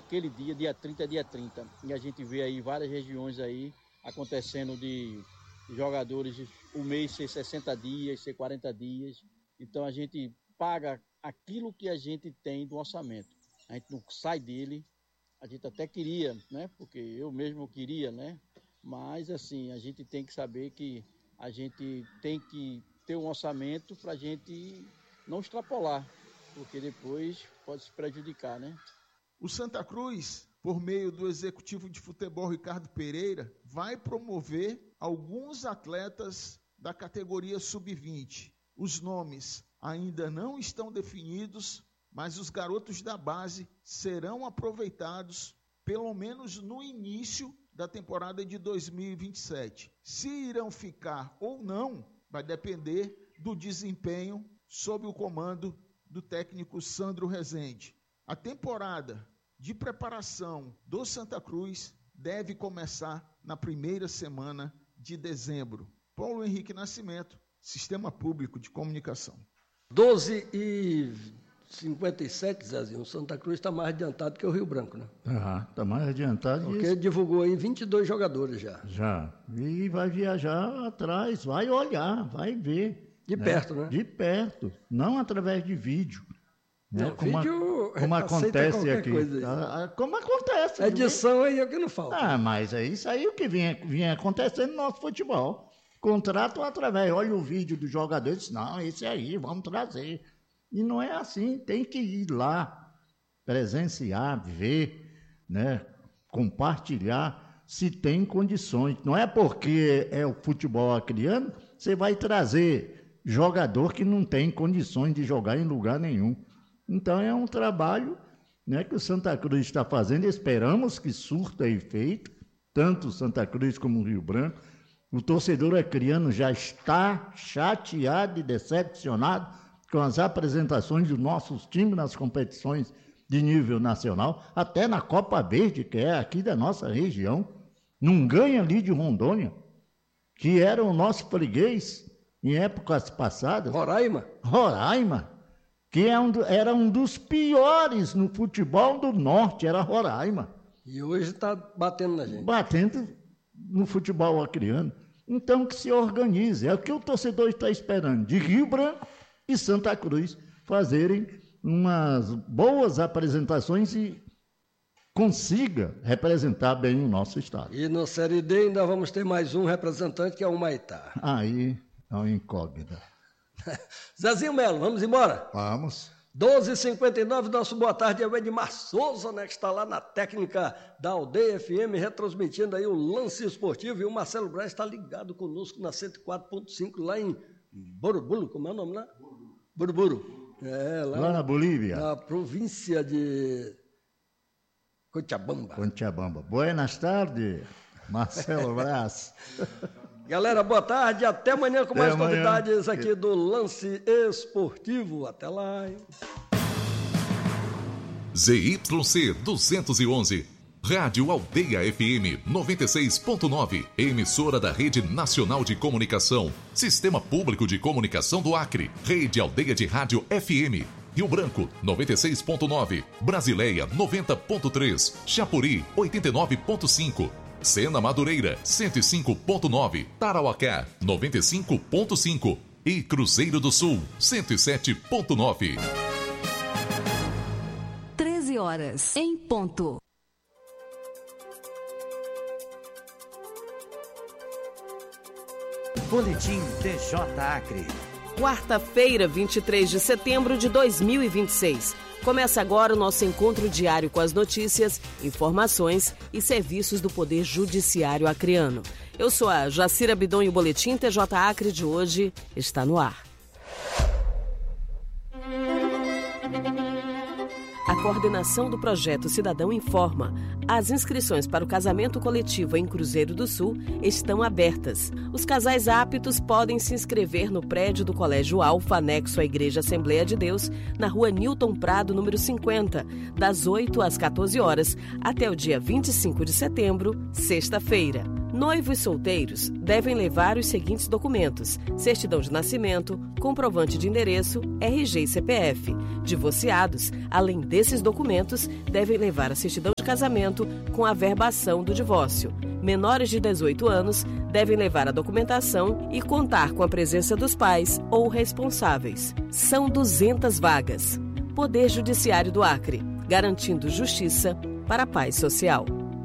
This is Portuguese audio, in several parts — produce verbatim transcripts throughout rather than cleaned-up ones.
aquele dia, dia trinta, dia trinta. E a gente vê aí várias regiões aí acontecendo de jogadores, o mês ser sessenta dias, ser quarenta dias. Então a gente paga aquilo que a gente tem do orçamento. A gente não sai dele. A gente até queria, né? Porque eu mesmo queria, né? Mas assim, a gente tem que saber que a gente tem que ter um orçamento para a gente não extrapolar, porque depois pode se prejudicar, né? O Santa Cruz, por meio do executivo de futebol Ricardo Pereira, vai promover alguns atletas da categoria sub vinte. Os nomes ainda não estão definidos, mas os garotos da base serão aproveitados pelo menos no início da temporada de dois mil e vinte e sete. Se irão ficar ou não, vai depender do desempenho sob o comando do técnico Sandro Rezende. A temporada de preparação do Santa Cruz deve começar na primeira semana de dezembro. Paulo Henrique Nascimento, Sistema Público de Comunicação. doze e cinquenta e sete, Zezinho, o Santa Cruz está mais adiantado que o Rio Branco, né? Ah, está mais adiantado. Porque ele divulgou aí vinte e dois jogadores já. Já. E vai viajar atrás, vai olhar, vai ver. De né? perto, né? De perto, não através de vídeo. Não, né? Como, vídeo a, como acontece aqui. Coisa como acontece. A edição aí é o que não falta. Ah, mas é isso aí o que vinha, vinha acontecendo no nosso futebol. Contratam através, olha o vídeo do jogador e diz, não, esse aí, vamos trazer. E não é assim, tem que ir lá, presenciar, ver, né, compartilhar, se tem condições. Não é porque é o futebol acriano, você vai trazer jogador que não tem condições de jogar em lugar nenhum. Então é um trabalho, né, que o Santa Cruz está fazendo, esperamos que surta efeito, tanto o Santa Cruz como o Rio Branco. O torcedor acriano já está chateado e decepcionado com as apresentações dos nossos times nas competições de nível nacional, até na Copa Verde, que é aqui da nossa região. Não ganha ali de Rondônia, que era o nosso freguês em épocas passadas. Roraima. Roraima, que é um, era um dos piores no futebol do norte, era Roraima. E hoje está batendo na gente. Batendo no futebol acriano. Então que se organize, é o que o torcedor está esperando, de Rio Branco e Santa Cruz fazerem umas boas apresentações e consiga representar bem o nosso estado. E no Série D ainda vamos ter mais um representante, que é o Humaitá. Aí é uma incógnita. Zezinho Melo, vamos embora? Vamos. doze e cinquenta e nove, nosso boa tarde é o Edmar Souza, né, que está lá na técnica da Aldeia F M, retransmitindo aí o lance esportivo, e o Marcelo Braz está ligado conosco na cento e quatro ponto cinco, lá em Borobulo, como é o nome lá? Buruburu. É, lá, lá na Bolívia. Na província de Cochabamba. Cochabamba. Buenas tardes, Marcelo Braz. Galera, boa tarde. Até amanhã com mais Até novidades amanhã. Aqui do Lance Esportivo. Até lá. Hein? Z Y C duzentos e onze. Rádio Aldeia F M noventa e seis ponto nove. Emissora da Rede Nacional de Comunicação. Sistema Público de Comunicação do Acre. Rede Aldeia de Rádio F M. Rio Branco, noventa e seis ponto nove. Brasileia, noventa ponto três. Chapuri, oitenta e nove ponto cinco. Sena Madureira, cento e cinco ponto nove, Tarauacá, noventa e cinco ponto cinco e Cruzeiro do Sul, cento e sete ponto nove. treze horas, em ponto. Boletim T J Acre. Quarta-feira, vinte e três de setembro de dois mil e vinte e seis. Começa agora o nosso encontro diário com as notícias, informações e serviços do Poder Judiciário acreano. Eu sou a Jacira Bidon e o Boletim T J Acre de hoje está no ar. A coordenação do projeto Cidadão informa: as inscrições para o casamento coletivo em Cruzeiro do Sul estão abertas. Os casais aptos podem se inscrever no prédio do Colégio Alfa, anexo à Igreja Assembleia de Deus, na rua Newton Prado, número cinquenta, das oito às quatorze horas, até o dia vinte e cinco de setembro, sexta-feira. Noivos solteiros devem levar os seguintes documentos: certidão de nascimento, comprovante de endereço, R G e C P F. Divorciados, além desses documentos, devem levar a certidão de casamento com a averbação do divórcio. Menores de dezoito anos devem levar a documentação e contar com a presença dos pais ou responsáveis. São duzentas vagas. Poder Judiciário do Acre, garantindo justiça para a paz social.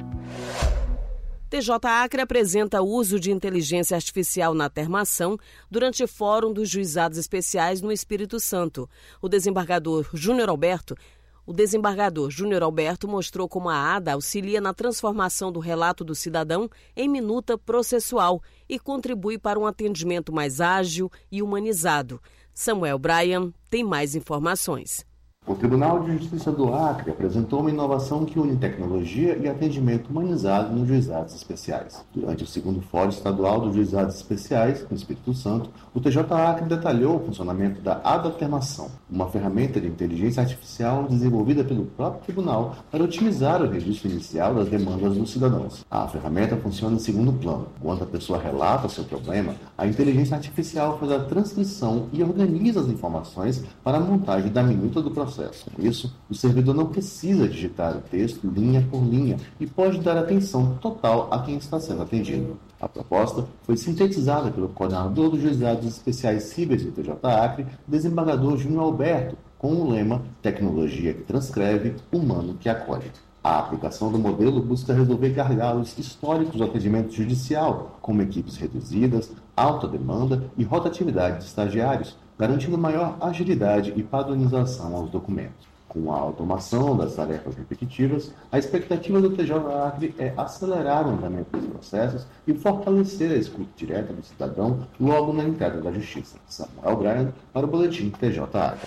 T J Acre apresenta o uso de inteligência artificial na termação durante Fórum dos Juizados Especiais no Espírito Santo. O desembargador Júnior Alberto, o desembargador Júnior Alberto mostrou como a ADA auxilia na transformação do relato do cidadão em minuta processual e contribui para um atendimento mais ágil e humanizado. Samuel Bryan tem mais informações. O Tribunal de Justiça do Acre apresentou uma inovação que une tecnologia e atendimento humanizado nos juizados especiais. Durante o segundo Fórum Estadual dos Juizados Especiais, no Espírito Santo, o T J Acre detalhou o funcionamento da Adatermação, uma ferramenta de inteligência artificial desenvolvida pelo próprio tribunal para otimizar o registro inicial das demandas dos cidadãos. A ferramenta funciona em segundo plano. Quando a pessoa relata seu problema, a inteligência artificial faz a transcrição e organiza as informações para a montagem da minuta do processo. Com isso, o servidor não precisa digitar o texto linha por linha e pode dar atenção total a quem está sendo atendido. A proposta foi sintetizada pelo coordenador dos Juizados Especiais Cíveis do T J Acre, desembargador Júnior Alberto, com o lema "Tecnologia que transcreve, humano que acolhe". A aplicação do modelo busca resolver gargalos históricos do atendimento judicial, como equipes reduzidas, alta demanda e rotatividade de estagiários, garantindo maior agilidade e padronização aos documentos. Com a automação das tarefas repetitivas, a expectativa do T J Acre é acelerar o andamento dos processos e fortalecer a escuta direta do cidadão logo na entrada da Justiça. Samuel Bryan, para o Boletim T J Acre.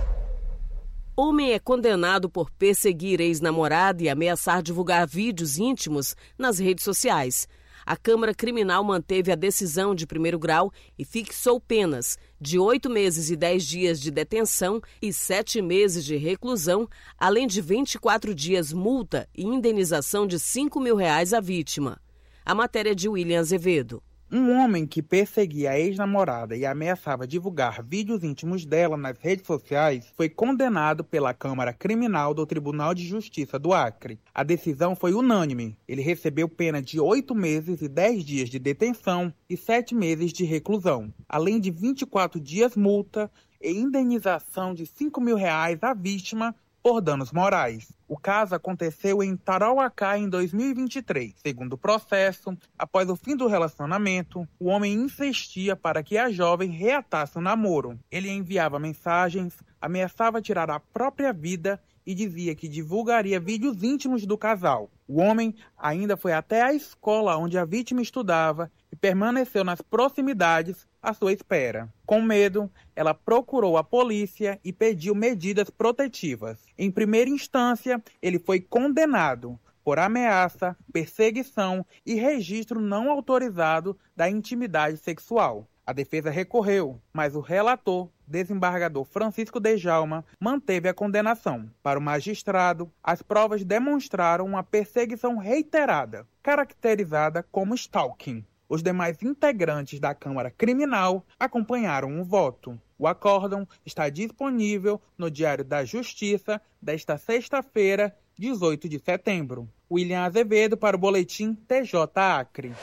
Homem é condenado por perseguir ex-namorada e ameaçar divulgar vídeos íntimos nas redes sociais. A Câmara Criminal manteve a decisão de primeiro grau e fixou penas de oito meses e dez dias de detenção e sete meses de reclusão, além de vinte e quatro dias multa e indenização de cinco mil reais à vítima. A matéria é de William Azevedo. Um homem que perseguia a ex-namorada e ameaçava divulgar vídeos íntimos dela nas redes sociais foi condenado pela Câmara Criminal do Tribunal de Justiça do Acre. A decisão foi unânime. Ele recebeu pena de oito meses e dez dias de detenção e sete meses de reclusão, além de vinte e quatro dias multa e indenização de cinco mil reais à vítima por danos morais. O caso aconteceu em Tarauacá em dois mil e vinte e três. Segundo o processo, após o fim do relacionamento, o homem insistia para que a jovem reatasse o namoro. Ele enviava mensagens, ameaçava tirar a própria vida e dizia que divulgaria vídeos íntimos do casal. O homem ainda foi até a escola onde a vítima estudava e permaneceu nas proximidades à sua espera. Com medo, ela procurou a polícia e pediu medidas protetivas. Em primeira instância, ele foi condenado por ameaça, perseguição e registro não autorizado da intimidade sexual. A defesa recorreu, mas o relator, desembargador Francisco Dejalma, manteve a condenação. Para o magistrado, as provas demonstraram uma perseguição reiterada, caracterizada como stalking. Os demais integrantes da Câmara Criminal acompanharam o voto. O acórdão está disponível no Diário da Justiça desta sexta-feira, dezoito de setembro. William Azevedo para o Boletim T J Acre.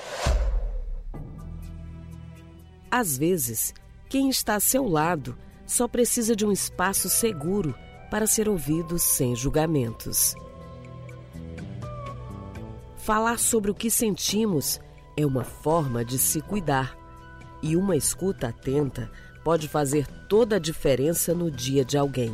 Às vezes, quem está a seu lado só precisa de um espaço seguro para ser ouvido sem julgamentos. Falar sobre o que sentimos é uma forma de se cuidar, e uma escuta atenta pode fazer toda a diferença no dia de alguém.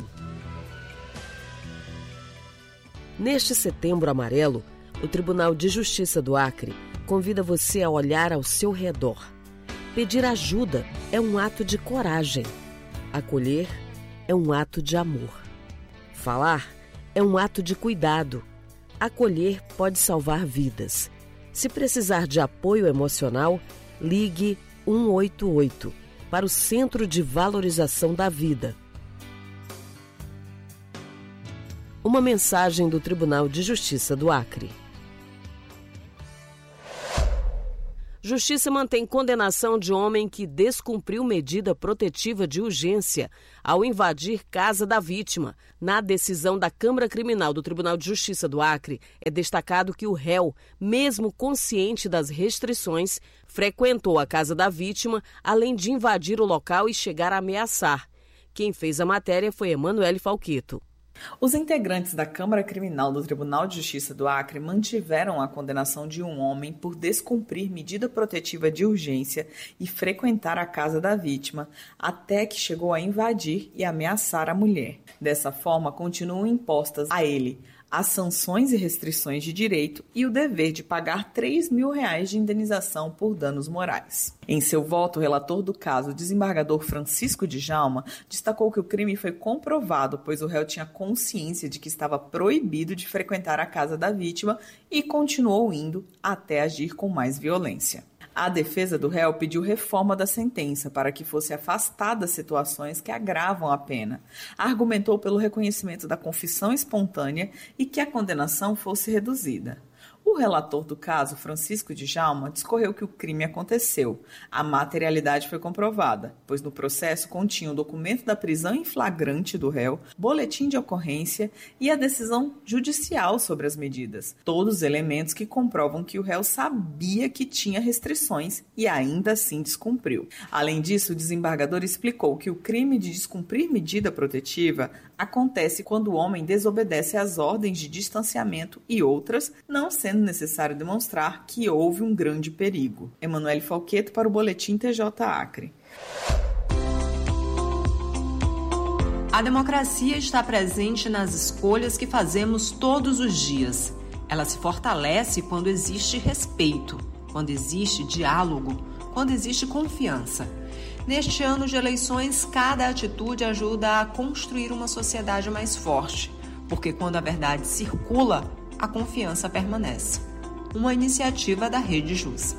Neste Setembro Amarelo, o Tribunal de Justiça do Acre convida você a olhar ao seu redor. Pedir ajuda é um ato de coragem. Acolher é um ato de amor. Falar é um ato de cuidado. Acolher pode salvar vidas. Se precisar de apoio emocional, ligue um oito oito para o Centro de Valorização da Vida. Uma mensagem do Tribunal de Justiça do Acre. Justiça mantém condenação de homem que descumpriu medida protetiva de urgência ao invadir casa da vítima. Na decisão da Câmara Criminal do Tribunal de Justiça do Acre, é destacado que o réu, mesmo consciente das restrições, frequentou a casa da vítima, além de invadir o local e chegar a ameaçar. Quem fez a matéria foi Emanuele Falqueto. Os integrantes da Câmara Criminal do Tribunal de Justiça do Acre mantiveram a condenação de um homem por descumprir medida protetiva de urgência e frequentar a casa da vítima, até que chegou a invadir e ameaçar a mulher. Dessa forma, continuam impostas a ele as sanções e restrições de direito e o dever de pagar três mil reais de indenização por danos morais. Em seu voto, o relator do caso, o desembargador Francisco Djalma, destacou que o crime foi comprovado, pois o réu tinha consciência de que estava proibido de frequentar a casa da vítima e continuou indo até agir com mais violência. A defesa do réu pediu reforma da sentença para que fosse afastada situações que agravam a pena. Argumentou pelo reconhecimento da confissão espontânea e que a condenação fosse reduzida. O relator do caso, Francisco Djalma, discorreu que o crime aconteceu. A materialidade foi comprovada, pois no processo continha o documento da prisão em flagrante do réu, boletim de ocorrência e a decisão judicial sobre as medidas. Todos os elementos que comprovam que o réu sabia que tinha restrições e ainda assim descumpriu. Além disso, o desembargador explicou que o crime de descumprir medida protetiva acontece quando o homem desobedece às ordens de distanciamento e outras, não sendo necessário demonstrar que houve um grande perigo. Emanuele Falqueto para o Boletim T J Acre. A democracia está presente nas escolhas que fazemos todos os dias. Ela se fortalece quando existe respeito, quando existe diálogo, quando existe confiança. Neste ano de eleições, cada atitude ajuda a construir uma sociedade mais forte, porque quando a verdade circula, a confiança permanece. Uma iniciativa da Rede Jus.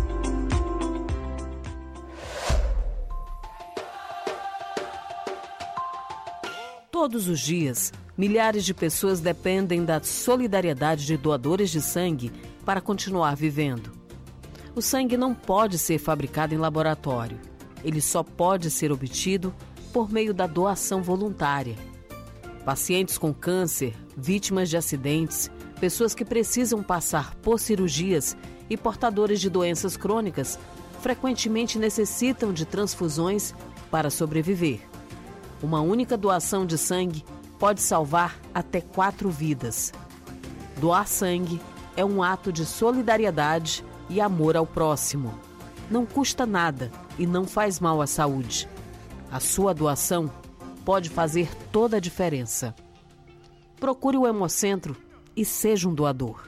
Todos os dias, milhares de pessoas dependem da solidariedade de doadores de sangue para continuar vivendo. O sangue não pode ser fabricado em laboratório. Ele só pode ser obtido por meio da doação voluntária. Pacientes com câncer, vítimas de acidentes, pessoas que precisam passar por cirurgias e portadores de doenças crônicas frequentemente necessitam de transfusões para sobreviver. Uma única doação de sangue pode salvar até quatro vidas. Doar sangue é um ato de solidariedade e amor ao próximo. Não custa nada e não faz mal à saúde. A sua doação pode fazer toda a diferença. Procure o Hemocentro e seja um doador.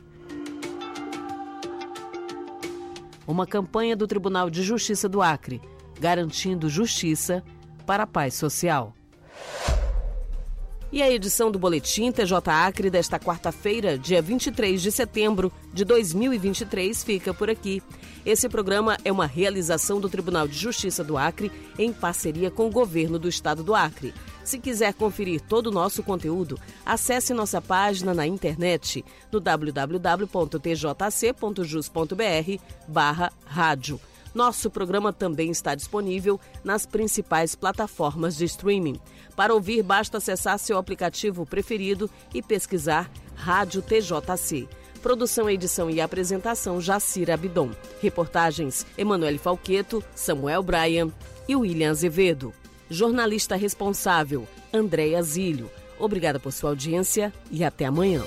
Uma campanha do Tribunal de Justiça do Acre, garantindo justiça para a paz social. E a edição do Boletim T J Acre desta quarta-feira, dia vinte e três de setembro de dois mil e vinte e três, fica por aqui. Esse programa é uma realização do Tribunal de Justiça do Acre em parceria com o Governo do Estado do Acre. Se quiser conferir todo o nosso conteúdo, acesse nossa página na internet no w w w ponto t j c ponto jus ponto b r barra rádio. Nosso programa também está disponível nas principais plataformas de streaming. Para ouvir, basta acessar seu aplicativo preferido e pesquisar Rádio T J C. Produção, edição e apresentação, Jacira Abidon. Reportagens, Emanuele Falqueto, Samuel Bryan e William Azevedo. Jornalista responsável, Andréa Zílio. Obrigada por sua audiência e até amanhã.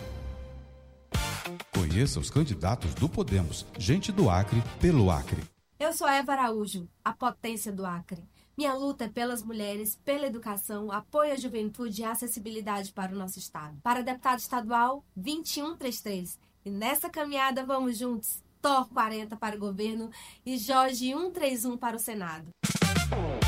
Conheça os candidatos do Podemos, gente do Acre, pelo Acre. Eu sou Eva Araújo, a potência do Acre. Minha luta é pelas mulheres, pela educação, apoio à juventude e acessibilidade para o nosso estado. Para deputado estadual, vinte e um trinta e três. E nessa caminhada vamos juntos. T O R quarenta para o governo e Jorge cento e trinta e um para o Senado.